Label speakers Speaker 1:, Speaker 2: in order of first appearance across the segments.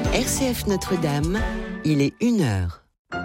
Speaker 1: RCF Notre-Dame, il est 1h.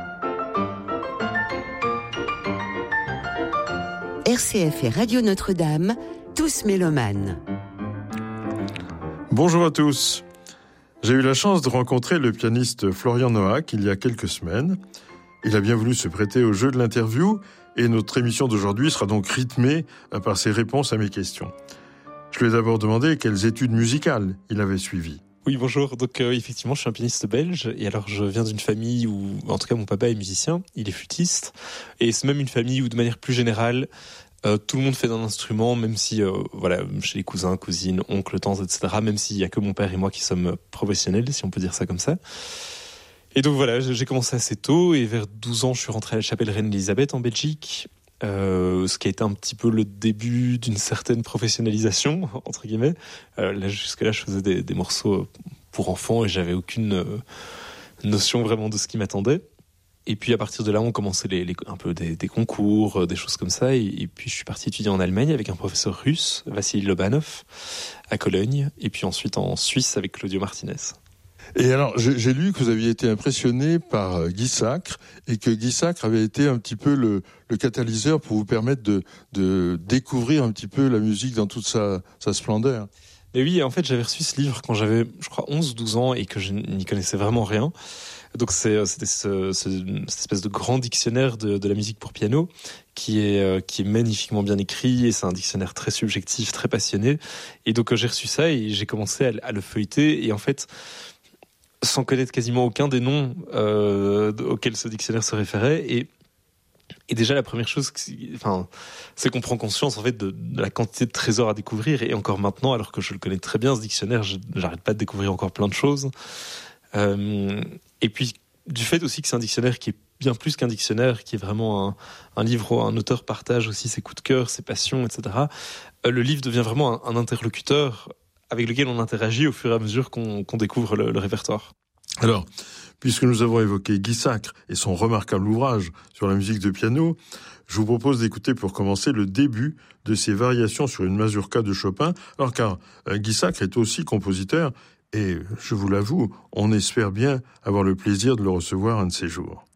Speaker 1: RCF et Radio Notre-Dame, tous mélomanes.
Speaker 2: Bonjour à tous. J'ai eu la chance de rencontrer le pianiste Florian Noack il y a quelques semaines. Il a bien voulu se prêter au jeu de l'interview et notre émission d'aujourd'hui sera donc rythmée par ses réponses à mes questions. Je lui ai d'abord demandé quelles études musicales il avait suivies.
Speaker 3: Oui, bonjour. Donc effectivement, je suis un pianiste belge et alors je viens d'une famille où, en tout cas, mon papa est musicien, il est flûtiste et c'est même une famille où, de manière plus générale, tout le monde fait d'un instrument, même si, chez les cousins, cousines, oncles, tantes, etc., même s'il y a que mon père et moi qui sommes professionnels, si on peut dire ça comme ça. Et donc voilà, j'ai commencé assez tôt et vers 12 ans, je suis rentré à la chapelle Reine-Élisabeth en Belgique. Ce qui a été un petit peu le début d'une certaine professionnalisation, entre guillemets. Jusque-là, je faisais des morceaux pour enfants et j'avais aucune notion vraiment de ce qui m'attendait. Et puis à partir de là, on commençait un peu des concours, des choses comme ça. Et puis je suis parti étudier en Allemagne avec un professeur russe, Vassili Lobanov, à Cologne. Et puis ensuite en Suisse avec Claudio Martinez.
Speaker 2: Et alors, j'ai lu que vous aviez été impressionné par Guy Sacre et que Guy Sacre avait été un petit peu le catalyseur pour vous permettre de découvrir un petit peu la musique dans toute sa splendeur.
Speaker 3: Et oui, en fait, j'avais reçu ce livre quand j'avais, je crois, 11 ou 12 ans et que je n'y connaissais vraiment rien. Donc c'était cette espèce de grand dictionnaire de la musique pour piano qui est magnifiquement bien écrit et c'est un dictionnaire très subjectif, très passionné. Et donc j'ai reçu ça et j'ai commencé à le feuilleter et en fait, sans connaître quasiment aucun des noms auxquels ce dictionnaire se référait. Et déjà, la première chose, c'est qu'on prend conscience en fait de la quantité de trésors à découvrir. Et encore maintenant, alors que je le connais très bien, ce dictionnaire, j'arrête pas de découvrir encore plein de choses. Et puis, du fait aussi que c'est un dictionnaire qui est bien plus qu'un dictionnaire, qui est vraiment un livre où un auteur partage aussi ses coups de cœur, ses passions, etc. Le livre devient vraiment un interlocuteur avec lequel on interagit au fur et à mesure qu'on découvre le répertoire.
Speaker 2: Alors, puisque nous avons évoqué Guy Sacre et son remarquable ouvrage sur la musique de piano, je vous propose d'écouter pour commencer le début de ses variations sur une mazurka de Chopin. Alors car Guy Sacre est aussi compositeur et, je vous l'avoue, on espère bien avoir le plaisir de le recevoir un de ces jours.